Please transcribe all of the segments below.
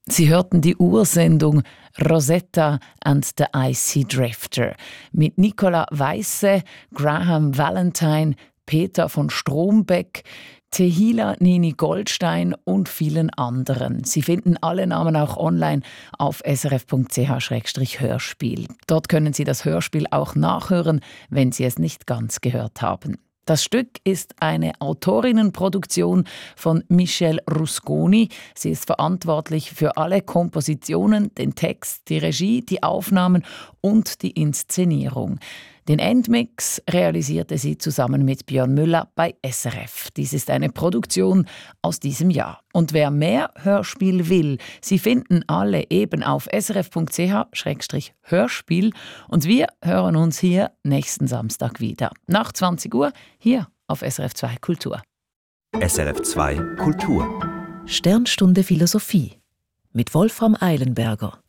Sie hörten die Ursendung Rosetta and the Icy Drifter mit Nicola Weisse, Graham Valentine, Peter von Strombeck, Tehila Nini Goldstein und vielen anderen. Sie finden alle Namen auch online auf srf.ch/Hörspiel. Dort können Sie das Hörspiel auch nachhören, wenn Sie es nicht ganz gehört haben. Das Stück ist eine Autorinnenproduktion von Michelle Rusconi. Sie ist verantwortlich für alle Kompositionen, den Text, die Regie, die Aufnahmen und die Inszenierung. Den Endmix realisierte sie zusammen mit Björn Müller bei SRF. Dies ist eine Produktion aus diesem Jahr. Und wer mehr Hörspiel will, Sie finden alle eben auf srf.ch/Hörspiel. Und wir hören uns hier nächsten Samstag wieder. Nach 20 Uhr hier auf SRF 2 Kultur. SRF 2 Kultur. Sternstunde Philosophie mit Wolfram Eilenberger.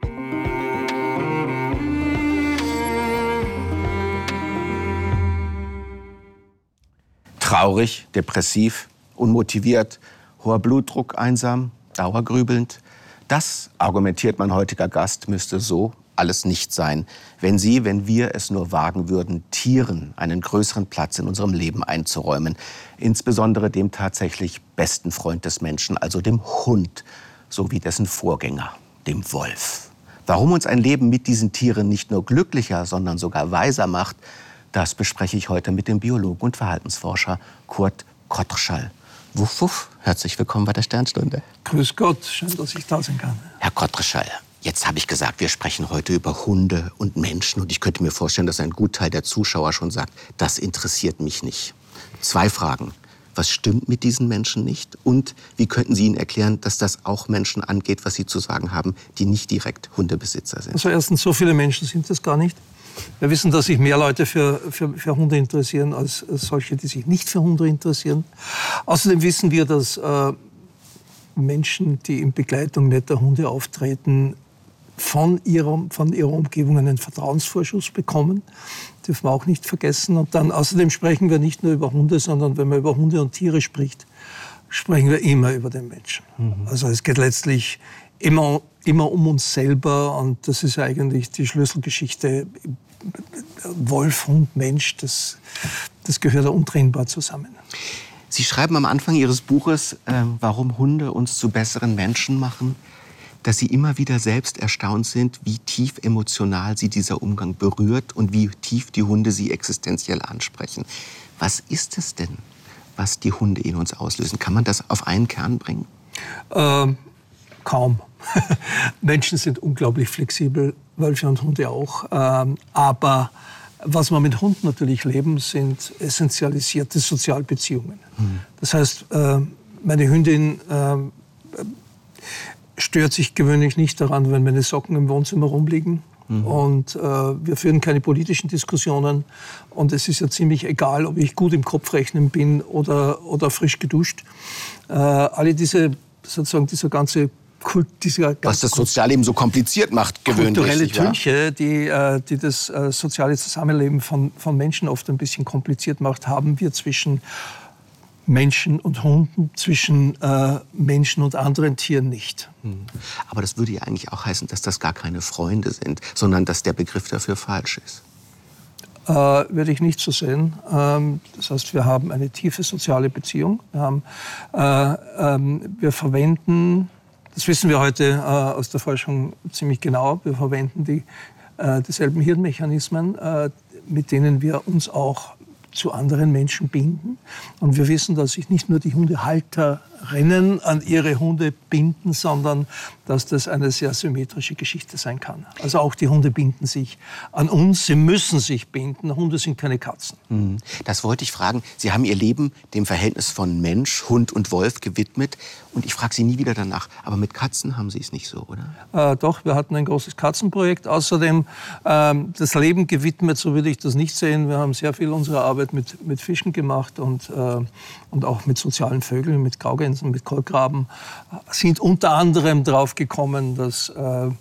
Traurig, depressiv, unmotiviert, hoher Blutdruck, einsam, dauergrübelnd. Das, argumentiert mein heutiger Gast, müsste so alles nicht sein, wenn wir es nur wagen würden, Tieren einen größeren Platz in unserem Leben einzuräumen. Insbesondere dem tatsächlich besten Freund des Menschen, also dem Hund, sowie dessen Vorgänger, dem Wolf. Warum uns ein Leben mit diesen Tieren nicht nur glücklicher, sondern sogar weiser macht, das bespreche ich heute mit dem Biologen und Verhaltensforscher Kurt Kottreschall. Wuff, wuff, herzlich willkommen bei der Sternstunde. Grüß Gott, schön, dass ich da sein kann. Herr Kottreschall, jetzt habe ich gesagt, wir sprechen heute über Hunde und Menschen. Und ich könnte mir vorstellen, dass ein Gutteil der Zuschauer schon sagt, das interessiert mich nicht. 2 Fragen. Was stimmt mit diesen Menschen nicht? Und wie könnten Sie ihnen erklären, dass das auch Menschen angeht, was Sie zu sagen haben, die nicht direkt Hundebesitzer sind? Also erstens, so viele Menschen sind das gar nicht. Wir wissen, dass sich mehr Leute für Hunde interessieren als solche, die sich nicht für Hunde interessieren. Außerdem wissen wir, dass Menschen, die in Begleitung netter Hunde auftreten, von ihrer Umgebung einen Vertrauensvorschuss bekommen. Dürfen wir auch nicht vergessen. Und dann außerdem sprechen wir nicht nur über Hunde, sondern wenn man über Hunde und Tiere spricht, sprechen wir immer über den Menschen. Also es geht letztlich immer um uns selber, und das ist eigentlich die Schlüsselgeschichte. Wolf, Hund, Mensch, das gehört ja untrennbar zusammen. Sie schreiben am Anfang Ihres Buches, warum Hunde uns zu besseren Menschen machen, dass Sie immer wieder selbst erstaunt sind, wie tief emotional Sie dieser Umgang berührt und wie tief die Hunde Sie existenziell ansprechen. Was ist es denn, was die Hunde in uns auslösen? Kann man das auf einen Kern bringen? Kaum. Menschen sind unglaublich flexibel, Wölfe und Hunde auch. Aber was wir mit Hunden natürlich leben, sind essentialisierte Sozialbeziehungen. Das heißt, meine Hündin stört sich gewöhnlich nicht daran, wenn meine Socken im Wohnzimmer rumliegen. Und wir führen keine politischen Diskussionen. Und es ist ja ziemlich egal, ob ich gut im Kopfrechnen bin oder frisch geduscht. Alle diese ganze was das Sozialleben so kompliziert macht, gewöhnlich. Kulturelle Tünche, die das soziale Zusammenleben von Menschen oft ein bisschen kompliziert macht, haben wir zwischen Menschen und Hunden, zwischen Menschen und anderen Tieren nicht. Aber das würde ja eigentlich auch heißen, dass das gar keine Freunde sind, sondern dass der Begriff dafür falsch ist. Würde ich nicht so sehen. Das heißt, wir haben eine tiefe soziale Beziehung. Wir verwenden, das wissen wir heute aus der Forschung ziemlich genau, wir verwenden dieselben Hirnmechanismen, mit denen wir uns auch zu anderen Menschen binden. Und wir wissen, dass sich nicht nur die Hundehalterinnen an ihre Hunde binden, sondern dass das eine sehr symmetrische Geschichte sein kann. Also auch die Hunde binden sich an uns, sie müssen sich binden. Hunde sind keine Katzen. Das wollte ich fragen. Sie haben Ihr Leben dem Verhältnis von Mensch, Hund und Wolf gewidmet. Und ich frage Sie nie wieder danach. Aber mit Katzen haben Sie es nicht so, oder? Doch, wir hatten ein großes Katzenprojekt. Außerdem das Leben gewidmet, so würde ich das nicht sehen. Wir haben sehr viel unserer Arbeit mit Fischen gemacht und auch mit sozialen Vögeln, mit Graugänsen, mit Kolkraben. Sind unter anderem drauf gekommen, dass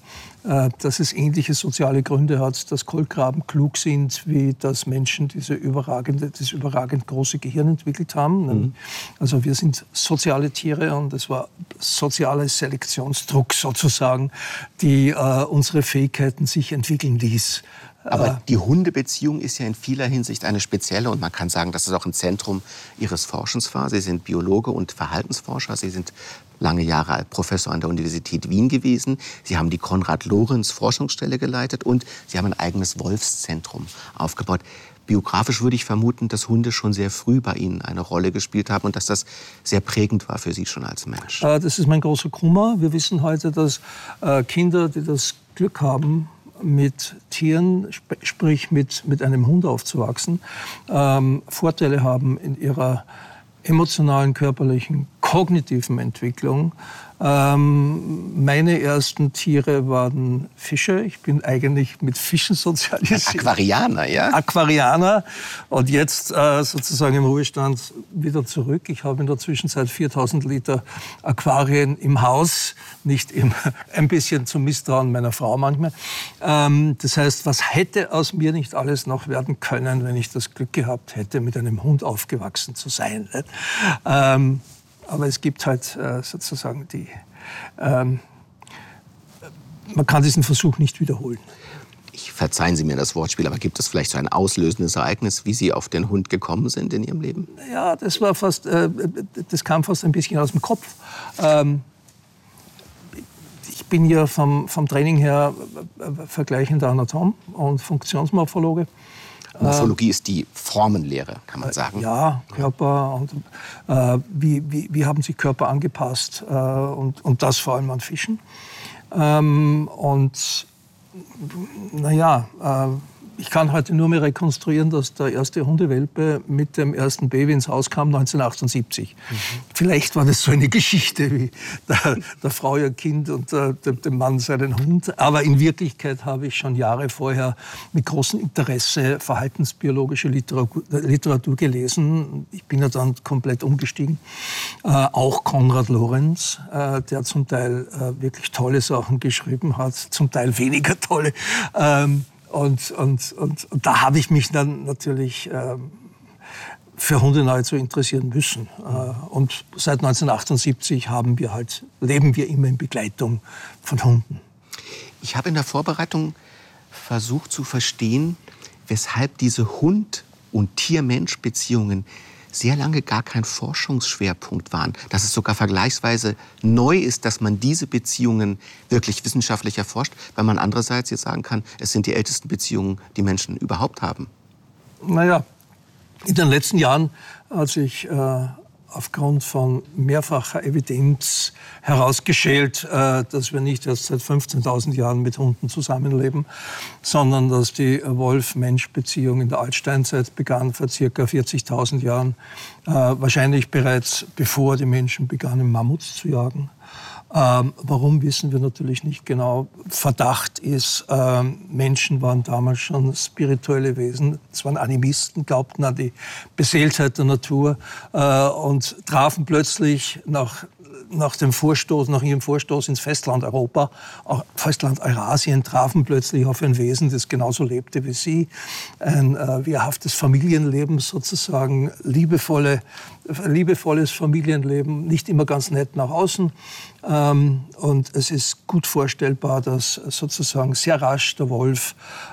dass es ähnliche soziale Gründe hat, dass Kolkraben klug sind, wie dass Menschen das überragend große Gehirn entwickelt haben. Also wir sind soziale Tiere und es war sozialer Selektionsdruck sozusagen, die unsere Fähigkeiten sich entwickeln ließ. Aber die Hundebeziehung ist ja in vieler Hinsicht eine spezielle und man kann sagen, das ist auch ein Zentrum Ihres Forschens war. Sie sind Biologe und Verhaltensforscher. Sie sind lange Jahre Professor an der Universität Wien gewesen. Sie haben die Konrad-Lorenz-Forschungsstelle geleitet und Sie haben ein eigenes Wolfszentrum aufgebaut. Biografisch würde ich vermuten, dass Hunde schon sehr früh bei Ihnen eine Rolle gespielt haben und dass das sehr prägend war für Sie schon als Mensch. Das ist mein großer Kummer. Wir wissen heute, dass Kinder, die das Glück haben, mit Tieren, sprich mit einem Hund aufzuwachsen, Vorteile haben in ihrer emotionalen, körperlichen, kognitiven Entwicklung. Meine ersten Tiere waren Fische. Ich bin eigentlich mit Fischen sozialisiert. Aquarianer, ja? Aquarianer. Und jetzt sozusagen im Ruhestand wieder zurück. Ich habe in der Zwischenzeit 4000 Liter Aquarien im Haus. Ein bisschen zum Misstrauen meiner Frau manchmal. Das heißt, was hätte aus mir nicht alles noch werden können, wenn ich das Glück gehabt hätte, mit einem Hund aufgewachsen zu sein. Aber es gibt halt sozusagen man kann diesen Versuch nicht wiederholen. Verzeihen Sie mir das Wortspiel, aber gibt es vielleicht so ein auslösendes Ereignis, wie Sie auf den Hund gekommen sind in Ihrem Leben? Ja, das kam fast ein bisschen aus dem Kopf. Ich bin ja vom Training her vergleichender Anatom und Funktionsmorphologe. Morphologie ist die Formenlehre, kann man sagen. Ja, Körper und wie haben sich Körper angepasst und das vor allem an Fischen. Ich kann heute nur mehr rekonstruieren, dass der erste Hundewelpe mit dem ersten Baby ins Haus kam 1978. Vielleicht war das so eine Geschichte wie der Frau ihr Kind und dem Mann seinen Hund. Aber in Wirklichkeit habe ich schon Jahre vorher mit großem Interesse verhaltensbiologische Literatur gelesen. Ich bin ja dann komplett umgestiegen. Auch Konrad Lorenz, der zum Teil wirklich tolle Sachen geschrieben hat, zum Teil weniger tolle. Und da habe ich mich dann natürlich für Hunde nahezu interessieren müssen. Und seit 1978 leben wir immer in Begleitung von Hunden. Ich habe in der Vorbereitung versucht zu verstehen, weshalb diese Hund- und Tier-Mensch-Beziehungen sehr lange gar kein Forschungsschwerpunkt waren. Dass es sogar vergleichsweise neu ist, dass man diese Beziehungen wirklich wissenschaftlich erforscht, weil man andererseits jetzt sagen kann, es sind die ältesten Beziehungen, die Menschen überhaupt haben. Naja, in den letzten Jahren hat sich aufgrund von mehrfacher Evidenz herausgeschält, dass wir nicht erst seit 15.000 Jahren mit Hunden zusammenleben, sondern dass die Wolf-Mensch-Beziehung in der Altsteinzeit begann, vor ca. 40.000 Jahren, wahrscheinlich bereits bevor die Menschen begannen, Mammuts zu jagen. Warum, wissen wir natürlich nicht genau. Verdacht ist, Menschen waren damals schon spirituelle Wesen. Es waren Animisten, glaubten an die Beseeltheit der Natur und trafen plötzlich nach ihrem Vorstoß ins Festland Europa, auch Festland Eurasien, trafen plötzlich auf ein Wesen, das genauso lebte wie sie. Ein wehrhaftes Familienleben sozusagen, liebevolles Familienleben, nicht immer ganz nett nach außen. Und es ist gut vorstellbar, dass sozusagen sehr rasch der Wolf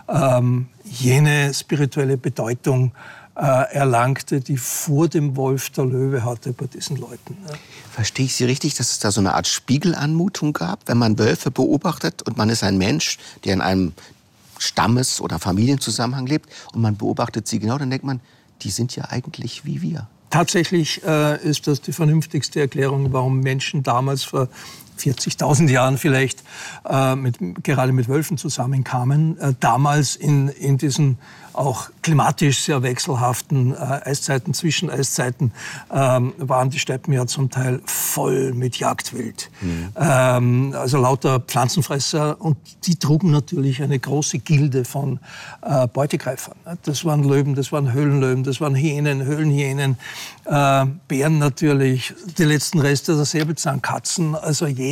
jene spirituelle Bedeutung erlangte, die vor dem Wolf der Löwe hatte bei diesen Leuten. Verstehe ich Sie richtig, dass es da so eine Art Spiegelanmutung gab, wenn man Wölfe beobachtet und man ist ein Mensch, der in einem Stammes- oder Familienzusammenhang lebt und man beobachtet sie genau, dann denkt man, die sind ja eigentlich wie wir. Tatsächlich ist das die vernünftigste Erklärung, warum Menschen damals vor 40.000 Jahren vielleicht gerade mit Wölfen zusammenkamen. Damals in diesen auch klimatisch sehr wechselhaften Eiszeiten, Zwischeneiszeiten, waren die Steppen ja zum Teil voll mit Jagdwild. Also lauter Pflanzenfresser, und die trugen natürlich eine große Gilde von Beutegreifern. Das waren Löwen, das waren Höhlenlöwen, das waren Hyänen, Höhlenhyänen, Bären natürlich, die letzten Reste der Säbelzahnkatzen. Also jeder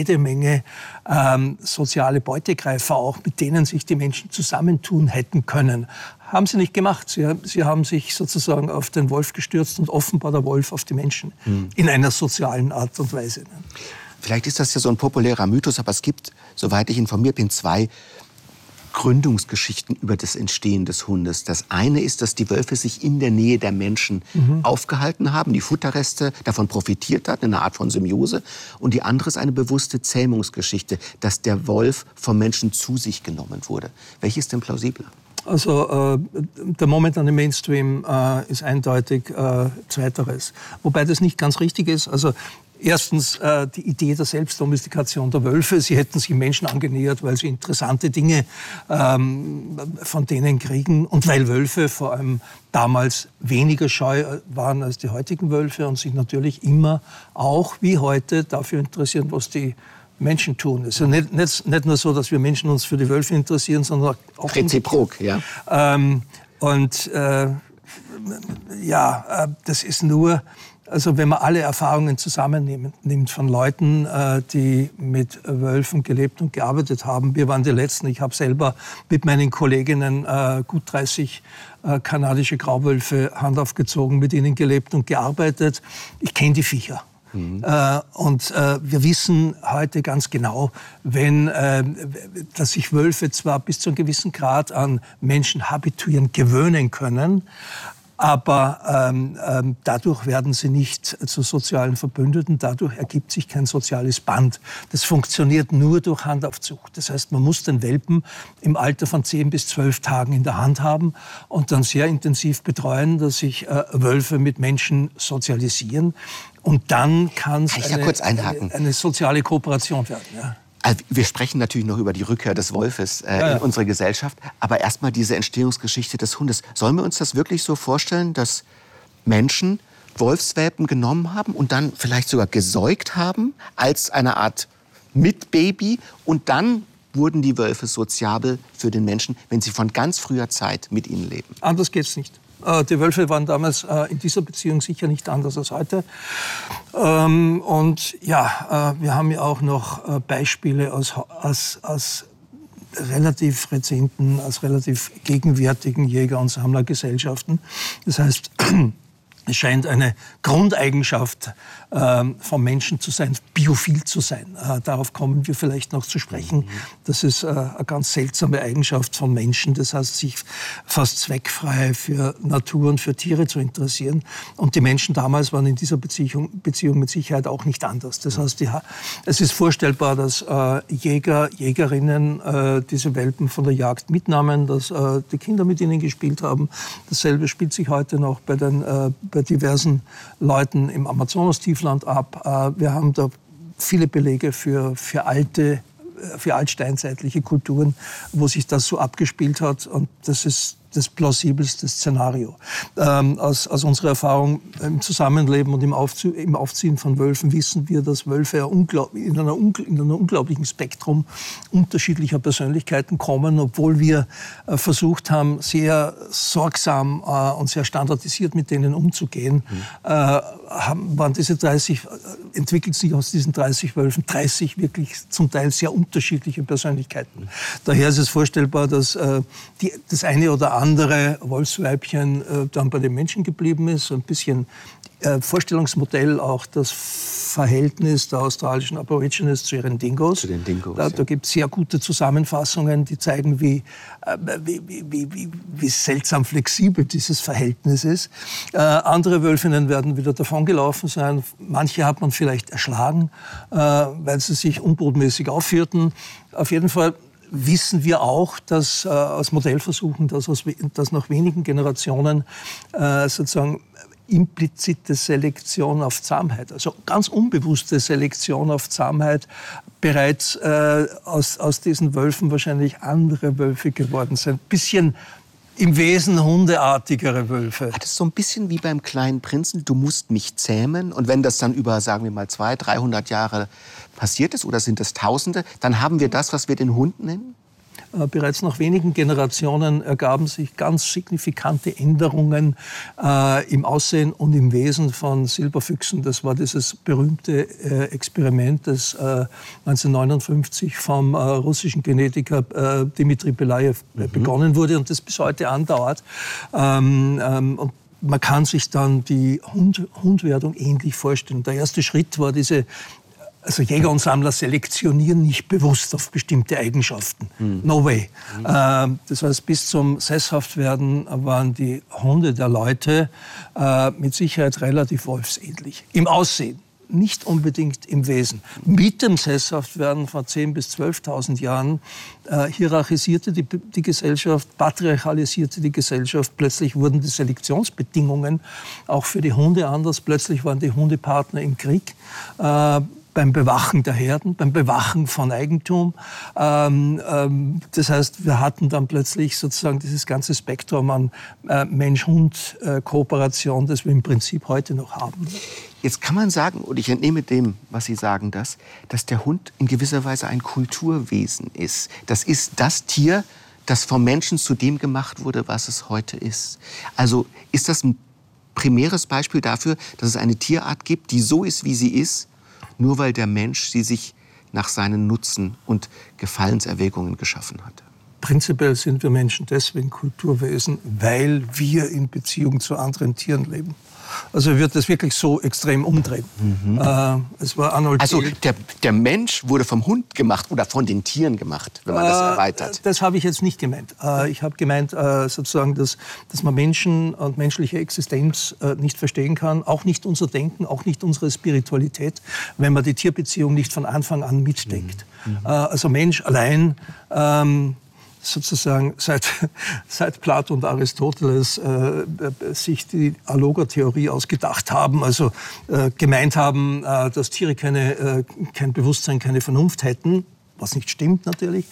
jede Menge soziale Beutegreifer auch, mit denen sich die Menschen zusammentun hätten können. Haben sie nicht gemacht. Sie haben sich sozusagen auf den Wolf gestürzt und offenbar der Wolf auf die Menschen in einer sozialen Art und Weise. Vielleicht ist das ja so ein populärer Mythos, aber es gibt, soweit ich informiert bin, 2 Gründungsgeschichten über das Entstehen des Hundes. Das eine ist, dass die Wölfe sich in der Nähe der Menschen aufgehalten haben, die Futterreste davon profitiert hatten, in einer Art von Symbiose. Und die andere ist eine bewusste Zähmungsgeschichte, dass der Wolf vom Menschen zu sich genommen wurde. Welches ist denn plausibler? Also der momentane Mainstream ist eindeutig Zweiteres. Wobei das nicht ganz richtig ist. Also erstens die Idee der Selbstdomestikation der Wölfe. Sie hätten sich Menschen angenähert, weil sie interessante Dinge von denen kriegen. Und weil Wölfe vor allem damals weniger scheu waren als die heutigen Wölfe und sich natürlich immer auch wie heute dafür interessieren, was die Menschen tun. Es ist ja nicht nur so, dass wir Menschen uns für die Wölfe interessieren, sondern auch reziprok, ja. Das ist nur, also wenn man alle Erfahrungen zusammennimmt von Leuten, die mit Wölfen gelebt und gearbeitet haben. Wir waren die Letzten. Ich habe selber mit meinen Kolleginnen gut 30 kanadische Grauwölfe Hand aufgezogen, mit ihnen gelebt und gearbeitet. Ich kenne die Viecher. Und wir wissen heute ganz genau, dass sich Wölfe zwar bis zu einem gewissen Grad an Menschen habituieren, gewöhnen können, aber dadurch werden sie nicht zu sozialen Verbündeten, dadurch ergibt sich kein soziales Band. Das funktioniert nur durch Handaufzucht. Das heißt, man muss den Welpen im Alter von 10 bis 12 Tagen in der Hand haben und dann sehr intensiv betreuen, dass sich Wölfe mit Menschen sozialisieren. Und dann kann es eine soziale Kooperation werden. Ja. Also wir sprechen natürlich noch über die Rückkehr des Wolfes in unsere Gesellschaft. Aber erstmal diese Entstehungsgeschichte des Hundes. Sollen wir uns das wirklich so vorstellen, dass Menschen Wolfswelpen genommen haben und dann vielleicht sogar gesäugt haben als eine Art Mitbaby und dann wurden die Wölfe soziabel für den Menschen, wenn sie von ganz früher Zeit mit ihnen leben? Anders geht's nicht. Die Wölfe waren damals in dieser Beziehung sicher nicht anders als heute. Und ja, wir haben ja auch noch Beispiele aus relativ rezenten, aus relativ gegenwärtigen Jäger- und Sammlergesellschaften. Das heißt, es scheint eine Grundeigenschaft vom Menschen zu sein, biophil zu sein. Darauf kommen wir vielleicht noch zu sprechen. Das ist eine ganz seltsame Eigenschaft von Menschen. Das heißt, sich fast zweckfrei für Natur und für Tiere zu interessieren. Und die Menschen damals waren in dieser Beziehung mit Sicherheit auch nicht anders. Das heißt, es ist vorstellbar, dass Jäger, Jägerinnen diese Welpen von der Jagd mitnahmen, dass die Kinder mit ihnen gespielt haben. Dasselbe spielt sich heute noch bei diversen Leuten im Amazonastiefland ab. Wir haben da viele Belege für altsteinzeitliche Kulturen, wo sich das so abgespielt hat. Und das ist das plausibelste Szenario. Aus unserer Erfahrung im Zusammenleben und im Aufziehen von Wölfen wissen wir, dass Wölfe in einem unglaublichen Spektrum unterschiedlicher Persönlichkeiten kommen, obwohl wir versucht haben, sehr sorgsam und sehr standardisiert mit denen umzugehen. Entwickelt sich aus diesen 30 Wölfen 30 wirklich zum Teil sehr unterschiedliche Persönlichkeiten. Daher ist es vorstellbar, dass das eine oder andere Wolfsweibchen dann bei den Menschen geblieben ist. So ein bisschen Vorstellungsmodell auch das Verhältnis der australischen Aborigines zu ihren Dingos. Zu den Dingos. Da gibt es sehr gute Zusammenfassungen, die zeigen, wie seltsam flexibel dieses Verhältnis ist. Andere Wölfinnen werden wieder davongelaufen sein. Manche hat man vielleicht erschlagen, weil sie sich unbotmäßig aufführten. Auf jeden Fall wissen wir auch, dass aus Modellversuchen, dass nach wenigen Generationen sozusagen implizite Selektion auf Zahmheit, also ganz unbewusste Selektion auf Zahmheit, bereits aus diesen Wölfen wahrscheinlich andere Wölfe geworden sind. Ein bisschen im Wesen hundeartigere Wölfe. Das ist so ein bisschen wie beim Kleinen Prinzen, du musst mich zähmen. Und wenn das dann über, sagen wir mal, 200, 300 Jahre passiert ist, oder sind es Tausende, dann haben wir das, was wir den Hund nennen? Bereits nach wenigen Generationen ergaben sich ganz signifikante Änderungen im Aussehen und im Wesen von Silberfüchsen. Das war dieses berühmte Experiment, das 1959 vom russischen Genetiker Dmitri Belajew begonnen wurde und das bis heute andauert. Und man kann sich dann die Hundwerdung ähnlich vorstellen. Der erste Schritt war also Jäger und Sammler selektionieren nicht bewusst auf bestimmte Eigenschaften. No way. Das heißt, bis zum Sesshaftwerden waren die Hunde der Leute mit Sicherheit relativ wolfsähnlich. Im Aussehen, nicht unbedingt im Wesen. Mit dem Sesshaftwerden vor 10.000 bis 12.000 Jahren hierarchisierte die Gesellschaft, patriarchalisierte die Gesellschaft. Plötzlich wurden die Selektionsbedingungen auch für die Hunde anders. Plötzlich waren die Hundepartner im Krieg. Beim Bewachen der Herden, beim Bewachen von Eigentum. Das heißt, wir hatten dann plötzlich sozusagen dieses ganze Spektrum an Mensch-Hund-Kooperation, das wir im Prinzip heute noch haben. Jetzt kann man sagen, und ich entnehme dem, was Sie sagen, dass der Hund in gewisser Weise ein Kulturwesen ist. Das ist das Tier, das vom Menschen zu dem gemacht wurde, was es heute ist. Also ist das ein primäres Beispiel dafür, dass es eine Tierart gibt, die so ist, wie sie ist, nur weil der Mensch sie sich nach seinen Nutzen und Gefallenserwägungen geschaffen hat? Prinzipiell sind wir Menschen deswegen Kulturwesen, weil wir in Beziehung zu anderen Tieren leben. Also wird das wirklich so extrem umdrehen. Es war Arnold Also Thiel. der Mensch wurde vom Hund gemacht oder von den Tieren gemacht, wenn man das erweitert? Das habe ich jetzt nicht gemeint. Ich habe gemeint, sozusagen, dass man Menschen und menschliche Existenz nicht verstehen kann, auch nicht unser Denken, auch nicht unsere Spiritualität, wenn man die Tierbeziehung nicht von Anfang an mitdenkt. Also Mensch allein sozusagen seit Plato und Aristoteles sich die Alloga-Theorie ausgedacht haben, also gemeint haben, dass Tiere kein Bewusstsein, keine Vernunft hätten, was nicht stimmt natürlich,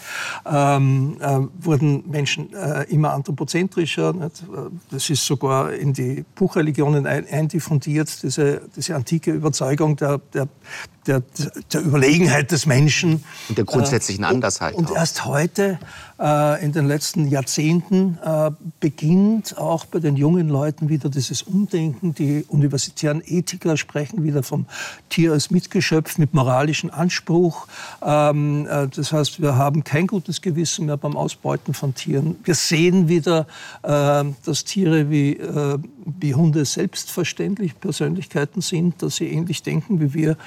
wurden Menschen immer anthropozentrischer. Nicht? Das ist sogar in die Buchreligionen eindiffundiert, diese antike Überzeugung der Überlegenheit des Menschen. Und der grundsätzlichen Andersheit. Und auch. erst heute, in den letzten Jahrzehnten, beginnt auch bei den jungen Leuten wieder dieses Umdenken. Die universitären Ethiker sprechen wieder vom Tier als Mitgeschöpf mit moralischem Anspruch. Das heißt, wir haben kein gutes Gewissen mehr beim Ausbeuten von Tieren. Wir sehen wieder, dass Tiere wie Hunde selbstverständlich Persönlichkeiten sind, dass sie ähnlich denken wie wir,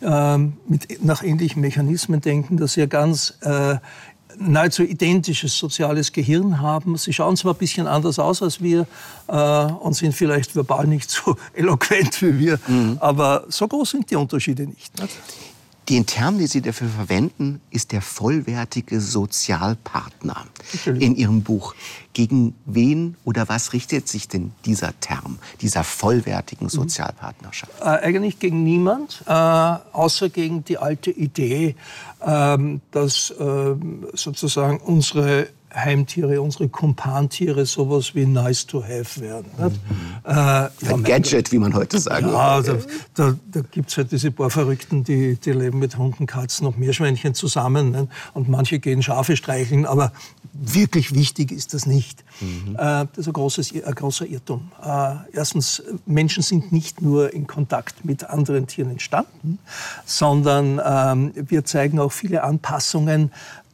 nach ähnlichen Mechanismen denken, dass sie ein ganz nahezu identisches soziales Gehirn haben. Sie schauen zwar ein bisschen anders aus als wir und sind vielleicht verbal nicht so eloquent wie wir, aber so groß sind die Unterschiede nicht. Den Term, den Sie dafür verwenden, ist der vollwertige Sozialpartner in Ihrem Buch. Gegen wen oder was richtet sich denn dieser Term, dieser vollwertigen Sozialpartnerschaft? Eigentlich gegen niemand, außer gegen die alte Idee, dass sozusagen unsere Heimtiere, unsere Kumpantiere sowas wie nice to have werden. Ein Gadget, wie man heute sagt. Ja, da gibt es halt diese paar Verrückten, die leben mit Hunden, Katzen und Meerschweinchen zusammen. Ne? Und manche gehen Schafe streicheln, aber wirklich wichtig ist das nicht. Das ist ein großer Irrtum. Erstens, Menschen sind nicht nur in Kontakt mit anderen Tieren entstanden, sondern wir zeigen auch viele Anpassungen,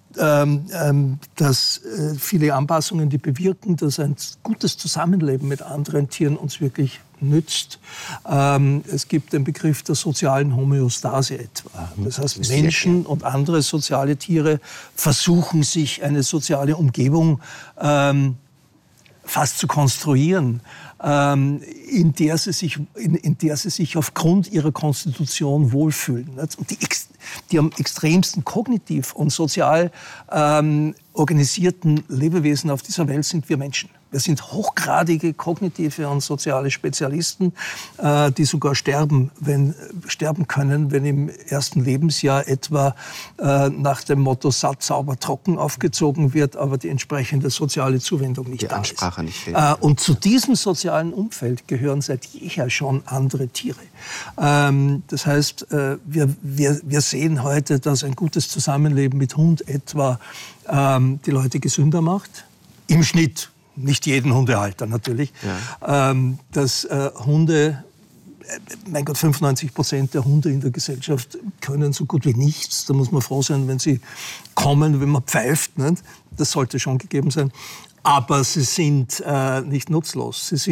viele Anpassungen, die bewirken, dass ein gutes Zusammenleben mit anderen Tieren uns wirklich nützt. Es gibt den Begriff der sozialen Homöostase etwa. Das heißt, Menschen und andere soziale Tiere versuchen sich eine soziale Umgebung fast zu konstruieren, in der sie sich aufgrund ihrer Konstitution wohlfühlen. Und die am extremsten kognitiv und sozial organisierten Lebewesen auf dieser Welt sind wir Menschen. Wir sind hochgradige kognitive und soziale Spezialisten, die sogar sterben können, wenn im ersten Lebensjahr etwa nach dem Motto satt, sauber, trocken aufgezogen wird, aber die entsprechende soziale Zuwendung nicht da ist. Die Ansprache nicht fehlt. Und zu diesem sozialen Umfeld gehören seit jeher schon andere Tiere. Das heißt, wir sehen heute, dass ein gutes Zusammenleben mit Hund etwa die Leute gesünder macht. Im Schnitt, nicht jeden Hundehalter natürlich. Ja. Dass Hunde, mein Gott, 95% der Hunde in der Gesellschaft können so gut wie nichts. Da muss man froh sein, wenn sie kommen, wenn man pfeift. Nicht? Das sollte schon gegeben sein. Aber sie sind nicht nutzlos. Sie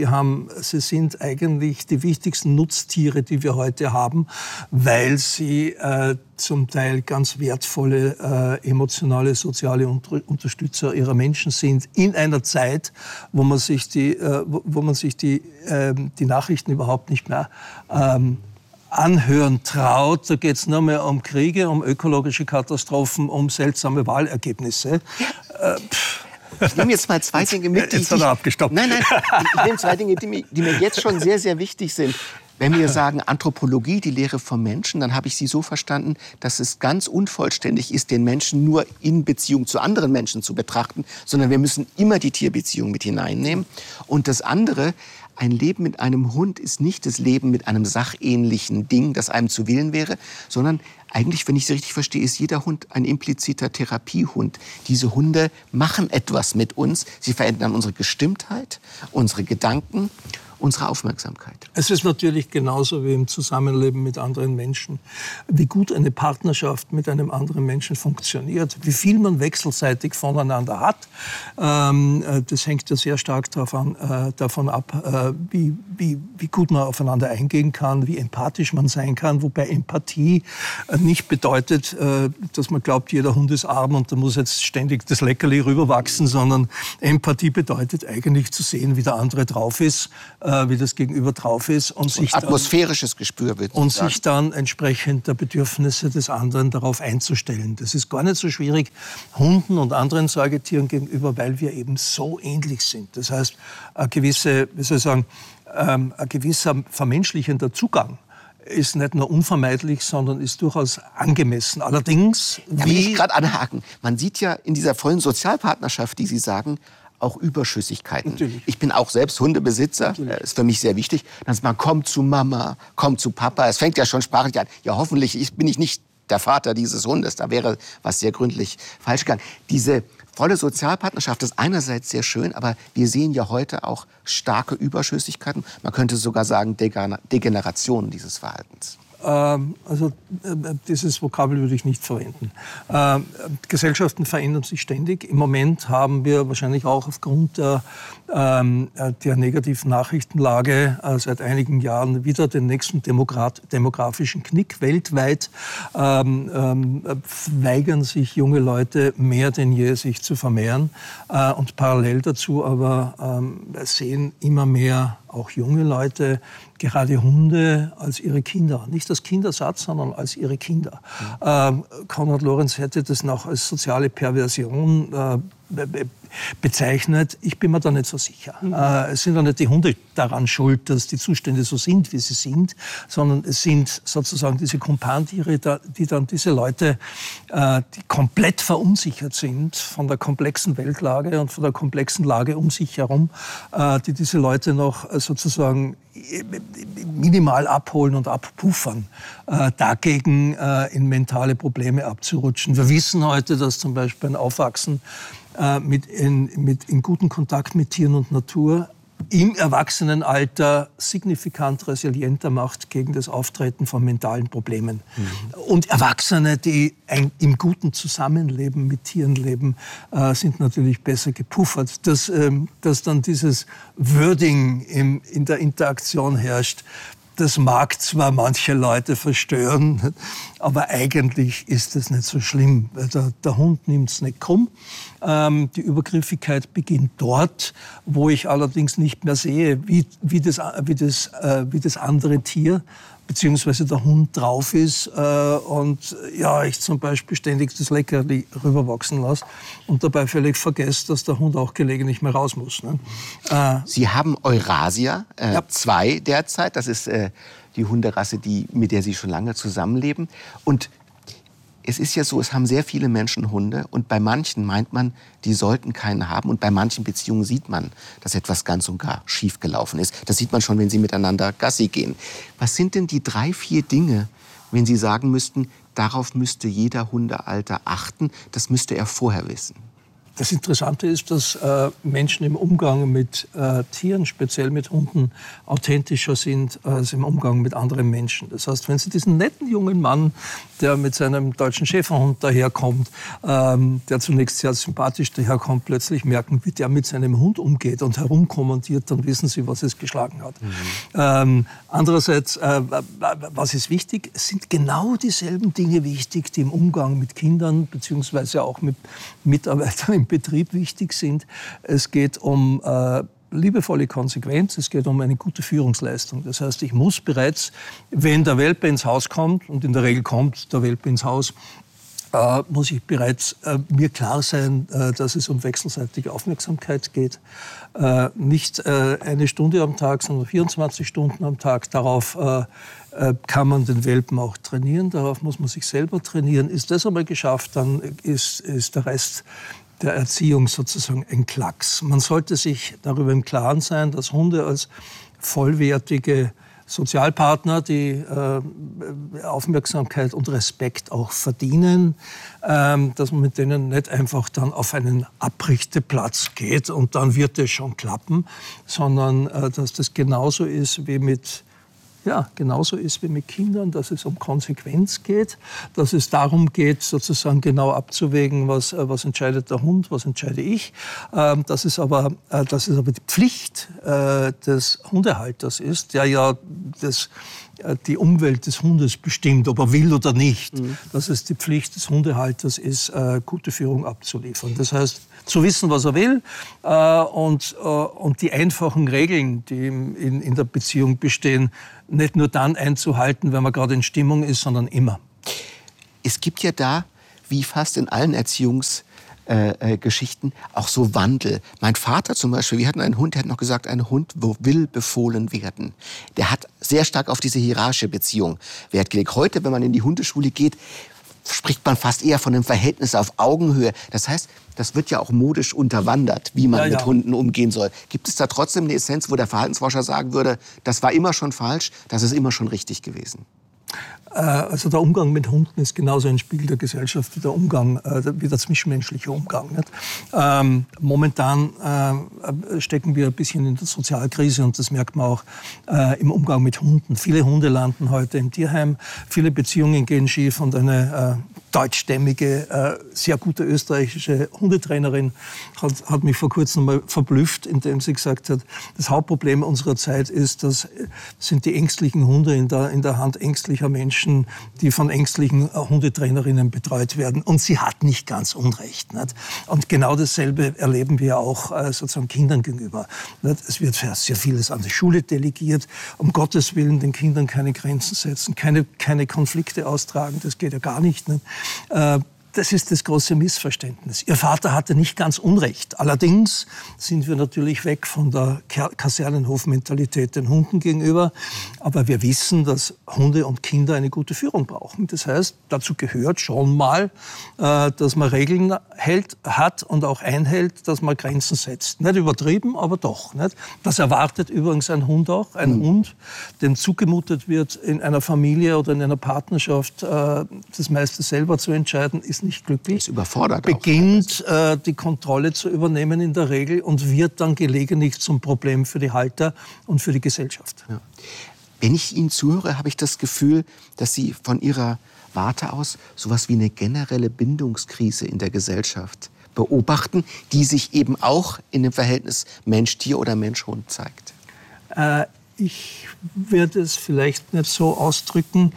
sind eigentlich die wichtigsten Nutztiere, die wir heute haben, weil sie zum Teil ganz wertvolle emotionale, soziale Unterstützer ihrer Menschen sind. In einer Zeit, wo man sich die Nachrichten überhaupt nicht mehr anhören traut. Da geht es nur mehr um Kriege, um ökologische Katastrophen, um seltsame Wahlergebnisse. Ich nehme jetzt mal zwei Dinge mit, Jetzt hat er abgestoppt. Nein, ich nehme zwei Dinge, die mir jetzt schon sehr, sehr wichtig sind. Wenn wir sagen Anthropologie, die Lehre vom Menschen, dann habe ich Sie so verstanden, dass es ganz unvollständig ist, den Menschen nur in Beziehung zu anderen Menschen zu betrachten, sondern wir müssen immer die Tierbeziehung mit hineinnehmen. Und das andere, ein Leben mit einem Hund ist nicht das Leben mit einem sachähnlichen Ding, das einem zu Willen wäre, sondern eigentlich, wenn ich Sie richtig verstehe, ist jeder Hund ein impliziter Therapiehund. Diese Hunde machen etwas mit uns. Sie verändern unsere Gestimmtheit, unsere Gedanken, unsere Aufmerksamkeit. Es ist natürlich genauso wie im Zusammenleben mit anderen Menschen, wie gut eine Partnerschaft mit einem anderen Menschen funktioniert, wie viel man wechselseitig voneinander hat. Das hängt ja sehr stark davon ab, wie gut man aufeinander eingehen kann, wie empathisch man sein kann, wobei Empathie nicht bedeutet, dass man glaubt, jeder Hund ist arm und da muss jetzt ständig das Leckerli rüberwachsen, sondern Empathie bedeutet eigentlich zu sehen, wie der andere drauf ist, wie das Gegenüber drauf ist und sich atmosphärisches Gespür wird und sich dann entsprechend der Bedürfnisse des anderen darauf einzustellen. Das ist gar nicht so schwierig Hunden und anderen Säugetieren gegenüber, weil wir eben so ähnlich sind. Das heißt, ein gewisser vermenschlichender Zugang ist nicht nur unvermeidlich, sondern ist durchaus angemessen. Allerdings, da will ich gerade anhaken. Man sieht ja in dieser vollen Sozialpartnerschaft, die Sie sagen, auch Überschüssigkeiten. Natürlich. Ich bin auch selbst Hundebesitzer, ist für mich sehr wichtig. Dann sagt man, komm zu Mama, komm zu Papa. Es fängt ja schon sprachlich an. Ja, hoffentlich bin ich nicht der Vater dieses Hundes. Da wäre was sehr gründlich falsch gegangen. Diese volle Sozialpartnerschaft ist einerseits sehr schön, aber wir sehen ja heute auch starke Überschüssigkeiten. Man könnte sogar sagen Degeneration dieses Verhaltens. Also dieses Vokabel würde ich nicht verwenden. Gesellschaften verändern sich ständig. Im Moment haben wir wahrscheinlich auch aufgrund der negativen Nachrichtenlage seit einigen Jahren wieder den nächsten demografischen Knick. Weltweit weigern sich junge Leute mehr denn je, sich zu vermehren. Und parallel dazu aber sehen immer mehr auch junge Leute gerade Hunde als ihre Kinder. Nicht als Kindersatz, sondern als ihre Kinder. Konrad Lorenz hätte das noch als soziale Perversion bezeichnet. Ich bin mir da nicht so sicher. Es sind ja nicht die Hunde daran schuld, dass die Zustände so sind, wie sie sind, sondern es sind sozusagen diese Kumpantiere, die dann diese Leute, die komplett verunsichert sind von der komplexen Weltlage und von der komplexen Lage um sich herum, die diese Leute noch sozusagen minimal abholen und abpuffern, dagegen in mentale Probleme abzurutschen. Wir wissen heute, dass zum Beispiel ein Aufwachsen in guten Kontakt mit Tieren und Natur im Erwachsenenalter signifikant resilienter macht gegen das Auftreten von mentalen Problemen. Und Erwachsene, die im guten Zusammenleben mit Tieren leben, sind natürlich besser gepuffert. Dass dann dieses Wording in der Interaktion herrscht, das mag zwar manche Leute verstören, aber eigentlich ist es nicht so schlimm. Der Hund nimmt es nicht krumm. Die Übergriffigkeit beginnt dort, wo ich allerdings nicht mehr sehe, wie das andere Tier beziehungsweise der Hund drauf ist und ja, ich zum Beispiel ständig das Leckerli rüberwachsen lasse und dabei völlig vergesse, dass der Hund auch gelegentlich mal raus muss. Ne? Sie haben Eurasia 2 derzeit, das ist die Hunderasse, mit der Sie schon lange zusammenleben. Und es ist ja so, es haben sehr viele Menschen Hunde und bei manchen meint man, die sollten keinen haben und bei manchen Beziehungen sieht man, dass etwas ganz und gar schief gelaufen ist. Das sieht man schon, wenn sie miteinander Gassi gehen. Was sind denn die 3, 4 Dinge, wenn Sie sagen müssten, darauf müsste jeder Hundehalter achten, das müsste er vorher wissen? Das Interessante ist, dass Menschen im Umgang mit Tieren, speziell mit Hunden, authentischer sind als im Umgang mit anderen Menschen. Das heißt, wenn Sie diesen netten jungen Mann, der mit seinem deutschen Schäferhund daherkommt, der zunächst sehr sympathisch daherkommt, plötzlich merken, wie der mit seinem Hund umgeht und herumkommandiert, dann wissen Sie, was es geschlagen hat. Andererseits, was ist wichtig? Es sind genau dieselben Dinge wichtig, die im Umgang mit Kindern beziehungsweise auch mit Mitarbeitern im Betrieb wichtig sind. Es geht um liebevolle Konsequenz, es geht um eine gute Führungsleistung. Das heißt, ich muss bereits, wenn der Welpe ins Haus kommt, und in der Regel kommt der Welpe ins Haus, muss ich bereits mir klar sein, dass es um wechselseitige Aufmerksamkeit geht. Nicht 1 Stunde am Tag, sondern 24 Stunden am Tag. Darauf kann man den Welpen auch trainieren, darauf muss man sich selber trainieren. Ist das einmal geschafft, dann ist der Rest der Erziehung sozusagen ein Klacks. Man sollte sich darüber im Klaren sein, dass Hunde als vollwertige Sozialpartner, die Aufmerksamkeit und Respekt auch verdienen, dass man mit denen nicht einfach dann auf einen Abrichteplatz geht und dann wird es schon klappen, sondern dass das genauso ist wie mit Kindern, dass es um Konsequenz geht, dass es darum geht, sozusagen genau abzuwägen, was entscheidet der Hund, was entscheide ich. Dass es aber die Pflicht des Hundehalters ist, der ja die Umwelt des Hundes bestimmt, ob er will oder nicht. Dass es die Pflicht des Hundehalters ist, gute Führung abzuliefern. Das heißt, zu wissen, was er will und die einfachen Regeln, die in der Beziehung bestehen, nicht nur dann einzuhalten, wenn man gerade in Stimmung ist, sondern immer. Es gibt ja da, wie fast in allen Erziehungsgeschichten, auch so Wandel. Mein Vater zum Beispiel, wir hatten einen Hund, der hat noch gesagt, ein Hund will befohlen werden. Der hat sehr stark auf diese hierarchische Beziehung Wert gelegt. Heute, wenn man in die Hundeschule geht, spricht man fast eher von einem Verhältnis auf Augenhöhe. Das heißt, das wird ja auch modisch unterwandert, wie man mit Hunden umgehen soll. Gibt es da trotzdem eine Essenz, wo der Verhaltensforscher sagen würde, das war immer schon falsch, das ist immer schon richtig gewesen? Also der Umgang mit Hunden ist genauso ein Spiegel der Gesellschaft wie der zwischenmenschliche Umgang. Nicht? Momentan stecken wir ein bisschen in der Sozialkrise und das merkt man auch im Umgang mit Hunden. Viele Hunde landen heute im Tierheim, viele Beziehungen gehen schief und eine deutschstämmige, sehr gute österreichische Hundetrainerin hat mich vor kurzem mal verblüfft, indem sie gesagt hat, das Hauptproblem unserer Zeit ist, das sind die ängstlichen Hunde in der Hand ängstlicher Menschen, die von ängstlichen Hundetrainerinnen betreut werden. Und sie hat nicht ganz Unrecht. Nicht? Und genau dasselbe erleben wir auch sozusagen Kindern gegenüber. Nicht? Es wird sehr vieles an die Schule delegiert. Um Gottes Willen den Kindern keine Grenzen setzen, keine Konflikte austragen. Das geht ja gar nicht. Nicht? Das ist das große Missverständnis. Ihr Vater hatte nicht ganz Unrecht. Allerdings sind wir natürlich weg von der Kasernenhofmentalität den Hunden gegenüber. Aber wir wissen, dass Hunde und Kinder eine gute Führung brauchen. Das heißt, dazu gehört schon mal, dass man Regeln hat und auch einhält, dass man Grenzen setzt. Nicht übertrieben, aber doch. Nicht? Das erwartet übrigens ein Hund auch. Ein Hund, dem zugemutet wird, in einer Familie oder in einer Partnerschaft das meiste selber zu entscheiden, ist nicht glücklich, ist überfordert, beginnt die Kontrolle zu übernehmen in der Regel und wird dann gelegentlich zum Problem für die Halter und für die Gesellschaft. Ja. Wenn ich Ihnen zuhöre, habe ich das Gefühl, dass Sie von Ihrer Warte aus sowas wie eine generelle Bindungskrise in der Gesellschaft beobachten, die sich eben auch in dem Verhältnis Mensch-Tier oder Mensch-Hund zeigt. Ich werde es vielleicht nicht so ausdrücken.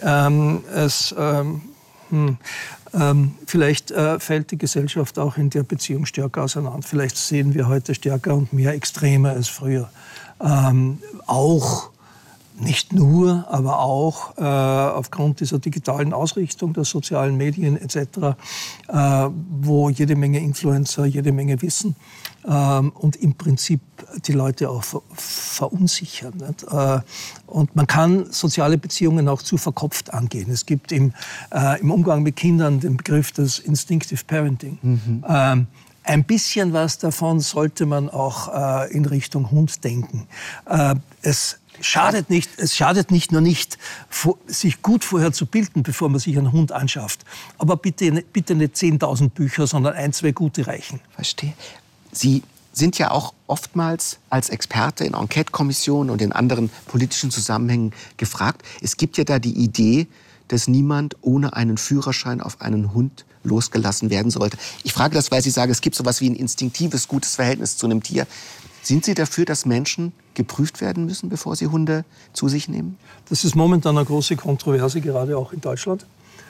Vielleicht fällt die Gesellschaft auch in der Beziehung stärker auseinander. Vielleicht sehen wir heute stärker und mehr Extreme als früher. Auch Nicht nur, aber auch aufgrund dieser digitalen Ausrichtung der sozialen Medien etc., wo jede Menge Influencer, jede Menge Wissen und im Prinzip die Leute auch verunsichern. Nicht? Und man kann soziale Beziehungen auch zu verkopft angehen. Es gibt im Umgang mit Kindern den Begriff des Instinctive Parenting. Ein bisschen was davon sollte man auch in Richtung Hund denken. Es schadet nicht nur, sich gut vorher zu bilden, bevor man sich einen Hund anschafft. Aber bitte nicht 10.000 Bücher, sondern 1, 2 gute reichen. Verstehe. Sie sind ja auch oftmals als Experte in Enquete-Kommissionen und in anderen politischen Zusammenhängen gefragt. Es gibt ja da die Idee, dass niemand ohne einen Führerschein auf einen Hund losgelassen werden sollte. Ich frage das, weil Sie sagen, es gibt so etwas wie ein instinktives, gutes Verhältnis zu einem Tier. Sind Sie dafür, dass Menschen geprüft werden müssen, bevor sie Hunde zu sich nehmen? Das ist momentan eine große Kontroverse, gerade auch in Deutschland,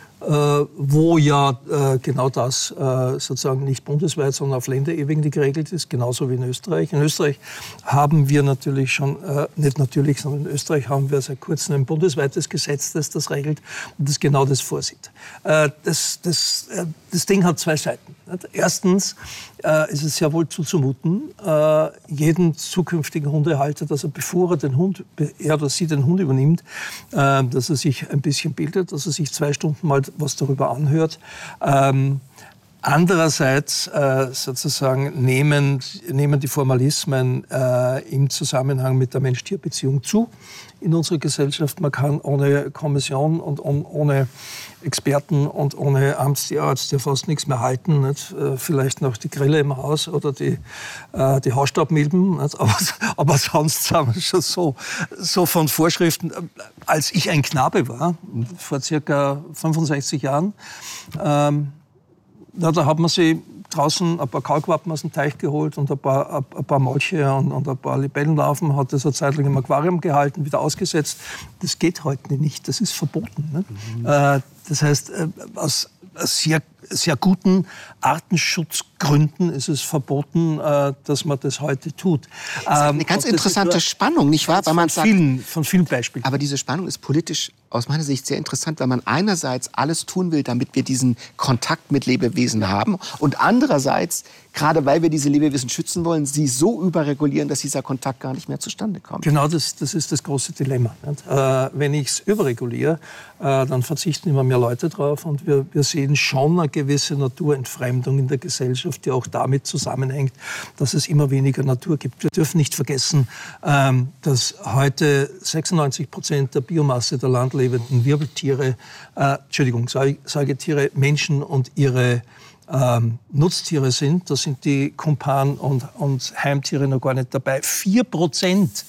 wo ja genau das sozusagen nicht bundesweit, sondern auf Länderebene geregelt ist, genauso wie in Österreich. In Österreich haben wir natürlich schon, nicht natürlich, sondern in Österreich haben wir seit kurzem ein bundesweites Gesetz, das das regelt und das genau das vorsieht. Das Ding hat 2 Seiten. Erstens ist es sehr wohl zuzumuten, jeden zukünftigen Hundehalter, dass er, bevor er oder sie den Hund übernimmt, dass er sich ein bisschen bildet, dass er sich 2 Stunden mal was darüber anhört. Andererseits sozusagen nehmen die Formalismen im Zusammenhang mit der Mensch-Tier-Beziehung zu in unserer Gesellschaft. Man kann ohne Kommission und ohne Experten und ohne Amtstierarzt ja fast nichts mehr halten. Nicht? Vielleicht noch die Grille im Haus oder die Hausstaubmilben. Nicht? Aber sonst sagen wir schon so von Vorschriften. Als ich ein Knabe war, vor circa 65 Jahren, da hat man sich draußen ein paar Kaulquappen aus dem Teich geholt und ein paar Molche und ein paar Libellenlarven, hat das eine Zeit lang im Aquarium gehalten, wieder ausgesetzt. Das geht heute nicht, das ist verboten. Ne? Das heißt, aus sehr guten Artenschutzgründen ist es verboten, dass man das heute tut. Das ist eine ganz interessante Spannung, nicht wahr? Weil man sagt, von vielen Beispielen. Aber diese Spannung ist politisch aus meiner Sicht sehr interessant, weil man einerseits alles tun will, damit wir diesen Kontakt mit Lebewesen haben und andererseits, gerade weil wir diese Lebewesen schützen wollen, sie so überregulieren, dass dieser Kontakt gar nicht mehr zustande kommt. Genau, das ist das große Dilemma. Wenn ich es überreguliere, dann verzichten immer mehr Leute drauf und wir sehen schon eine gewisse Naturentfremdung in der Gesellschaft, die auch damit zusammenhängt, dass es immer weniger Natur gibt. Wir dürfen nicht vergessen, dass heute 96% der Biomasse der landlebenden Wirbeltiere, Säugetiere, Menschen und ihre Nutztiere sind. Da sind die Kumpan- und Heimtiere noch gar nicht dabei. 4%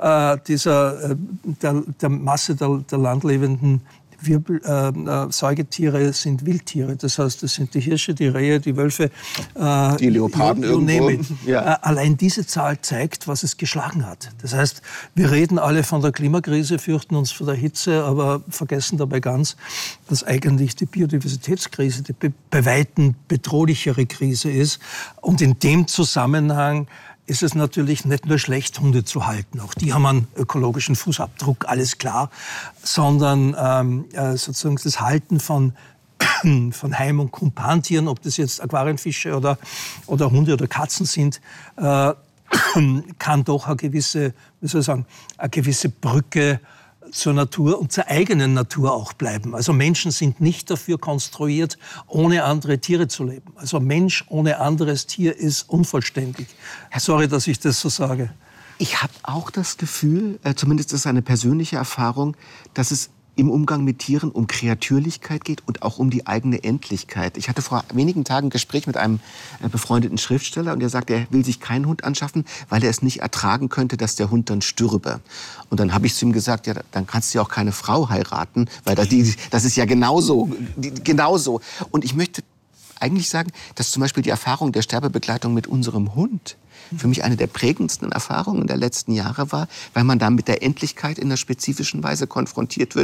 der Masse der landlebenden Säugetiere sind Wildtiere. Das heißt, das sind die Hirsche, die Rehe, die Wölfe, die Leoparden irgendwo. Ja. Allein diese Zahl zeigt, was es geschlagen hat. Das heißt, wir reden alle von der Klimakrise, fürchten uns vor der Hitze, aber vergessen dabei ganz, dass eigentlich die Biodiversitätskrise die bei Weitem bedrohlichere Krise ist. Und in dem Zusammenhang ist es natürlich nicht nur schlecht, Hunde zu halten. Auch die haben einen ökologischen Fußabdruck, alles klar. Sondern sozusagen das Halten von Heim- und Kumpantieren, ob das jetzt Aquarienfische oder Hunde oder Katzen sind, kann doch eine gewisse Brücke zur Natur und zur eigenen Natur auch bleiben. Also Menschen sind nicht dafür konstruiert, ohne andere Tiere zu leben. Also Mensch ohne anderes Tier ist unvollständig. Sorry, dass ich das so sage. Ich habe auch das Gefühl, zumindest ist es eine persönliche Erfahrung, dass es im Umgang mit Tieren um Kreatürlichkeit geht und auch um die eigene Endlichkeit. Ich hatte vor wenigen Tagen ein Gespräch mit einem befreundeten Schriftsteller und der sagt, er will sich keinen Hund anschaffen, weil er es nicht ertragen könnte, dass der Hund dann stürbe. Und dann habe ich zu ihm gesagt, ja, dann kannst du ja auch keine Frau heiraten, weil das ist ja genauso. Und ich möchte eigentlich sagen, dass zum Beispiel die Erfahrung der Sterbebegleitung mit unserem Hund für mich eine der prägendsten Erfahrungen der letzten Jahre war, weil man da mit der Endlichkeit in einer spezifischen Weise konfrontiert wird,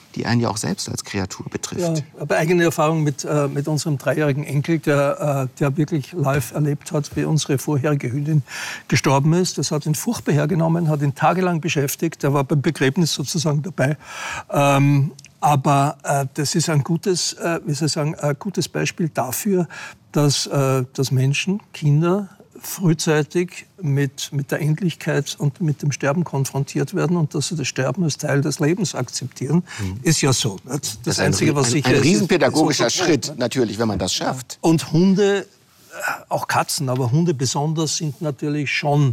die einen ja auch selbst als Kreatur betrifft. Ja, ich habe eigene Erfahrung mit unserem 3-jährigen Enkel, der wirklich live erlebt hat, wie unsere vorherige Hündin gestorben ist. Das hat ihn furchtbar hergenommen, hat ihn tagelang beschäftigt. Er war beim Begräbnis sozusagen dabei. Aber das ist ein gutes, ein gutes Beispiel dafür, dass Menschen, Kinder, frühzeitig mit der Endlichkeit und mit dem Sterben konfrontiert werden und dass sie das Sterben als Teil des Lebens akzeptieren, ist ja so. Das Einzige, was sicher ist, ein riesenpädagogischer Schritt, natürlich, wenn man das schafft. Und Hunde, auch Katzen, aber Hunde besonders, sind natürlich schon,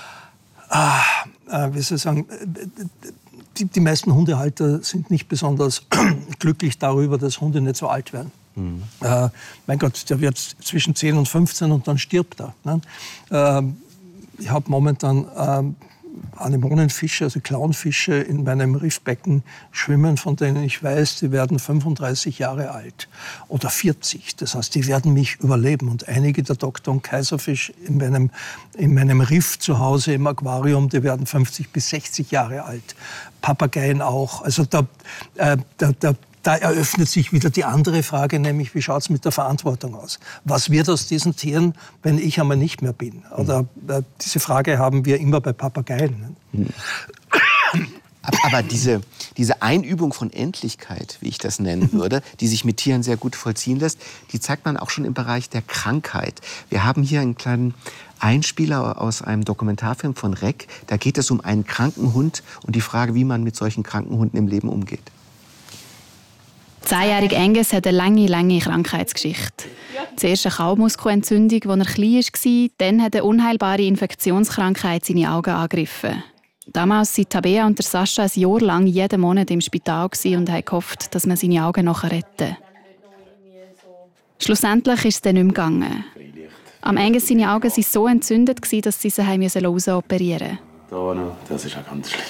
die meisten Hundehalter sind nicht besonders glücklich darüber, dass Hunde nicht so alt werden. Mein Gott, der wird zwischen 10 und 15 und dann stirbt er. Ne? Ich habe momentan Anemonenfische, also Clownfische in meinem Riffbecken schwimmen, von denen ich weiß, die werden 35 Jahre alt oder 40. Das heißt, die werden mich überleben. Und einige der Dr. und Kaiserfisch in meinem Riff zu Hause im Aquarium, die werden 50 bis 60 Jahre alt. Papageien auch. Also da eröffnet sich wieder die andere Frage, nämlich wie schaut es mit der Verantwortung aus? Was wird aus diesen Tieren, wenn ich einmal nicht mehr bin? Oder diese Frage haben wir immer bei Papageien. Aber diese Einübung von Endlichkeit, wie ich das nennen würde, die sich mit Tieren sehr gut vollziehen lässt, die zeigt man auch schon im Bereich der Krankheit. Wir haben hier einen kleinen Einspieler aus einem Dokumentarfilm von REC. Da geht es um einen kranken Hund und die Frage, wie man mit solchen kranken Hunden im Leben umgeht. 10-jährige Angus hat eine lange Krankheitsgeschichte. Zuerst eine Kaumuskelentzündung, als er klein war, dann hat eine unheilbare Infektionskrankheit seine Augen angegriffen. Damals waren Tabea und Sascha ein Jahr lang jeden Monat im Spital und haben gehofft, dass man seine Augen noch retten kann. Schlussendlich ist es dann nicht mehr gegangen. Am Angus seine Augen waren so entzündet, dass sie sie rausoperieren mussten. Das ist auch ganz schlimm.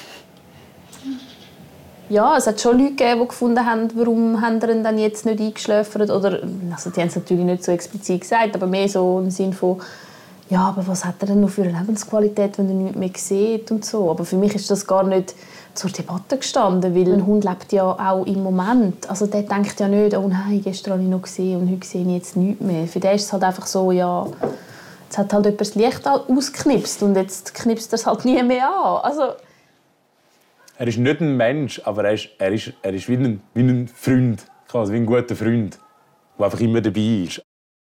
Ja, es hat schon Leute gegeben, die gefunden haben, warum haben sie ihn dann jetzt nicht eingeschläfert. Oder, also die haben es natürlich nicht so explizit gesagt, aber mehr so im Sinne von, ja, aber was hat er denn noch für eine Lebensqualität, wenn er nichts mehr sieht und so. Aber für mich ist das gar nicht zur Debatte gestanden, weil ein Hund lebt ja auch im Moment. Also der denkt ja nicht, oh nein, gestern habe ich noch gesehen und heute sehe ich jetzt nichts mehr. Für den ist es halt einfach so, ja, jetzt hat halt jemand das Licht ausgeknipst und jetzt knipst er es halt nie mehr an. Also, er ist nicht ein Mensch, aber er ist wie ein Freund, also wie ein guter Freund, der einfach immer dabei ist.